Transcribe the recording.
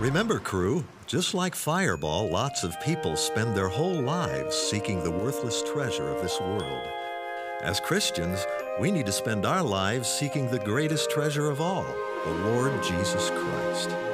Remember, crew, just like Fireball, lots of people spend their whole lives seeking the worthless treasure of this world. As Christians, we need to spend our lives seeking the greatest treasure of all, the Lord Jesus Christ.